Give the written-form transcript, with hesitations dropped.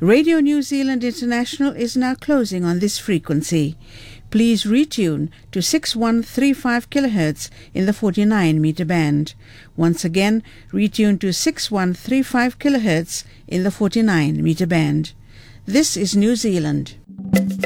Radio New Zealand International is now closing on this frequency. Please retune to 6135 kHz in the 49-meter band. Once again, retune to 6135 kHz in the 49-meter band. This is New Zealand.